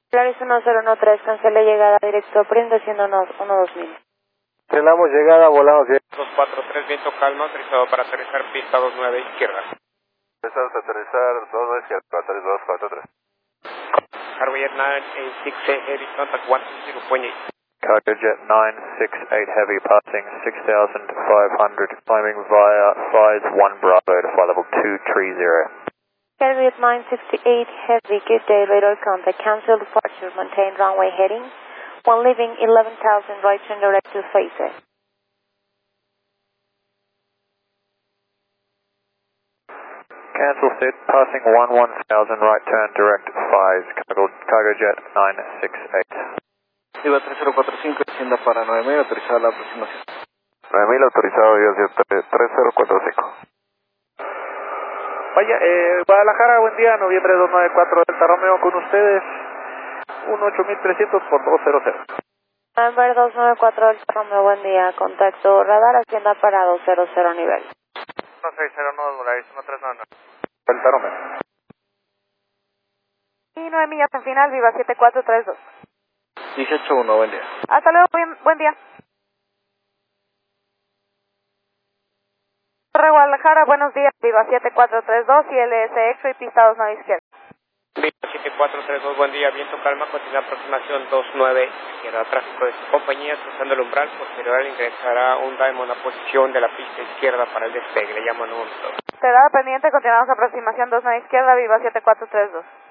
Polaris 1013, cancele llegada directo Print, siendo 12000. Cancelamos llegada, volamos 243, viento calma, autorizado para aterrizar pista 29 izquierda. Empezamos a aterrizar 29 izquierda, 3243. Cargojet 986 heavy, contact 120.8. Cargojet 968 Heavy passing 6,500, climbing via FIS 1 Bravo to flight level 230. Cargojet 968 Heavy, good day, radar contact, cancel departure, maintain runway heading. When leaving 11,000, right turn direct to Fairfield. Cancel set, passing 11,000, right turn direct 5, Cargojet 968. Viva 3045, descienda para 9000, autorizada la aproximación. 9000 autorizado, Dios 3045. Vaya, Guadalajara, buen día, noviembre 294 Delta Romeo con ustedes, 18300 por 200. November 294 Delta Romeo, buen día, contacto radar, hacienda para 200 nivel. 1609, Polaris 139. Delta Romeo. Y 9 millas en final, viva 7432. 181, buen día. Hasta luego, buen día. Torre Guadalajara, buenos días, viva 7432 y LS X-Ray, pista 29 izquierda. Viva 7432, buen día, viento calma, continúa aproximación 29 izquierda. Tráfico de su compañía cruzando el umbral, posterior ingresará un Diamond a posición de la pista izquierda para el despegue, le llaman un... Quedada pendiente, continuamos aproximación 29 izquierda, viva 7432.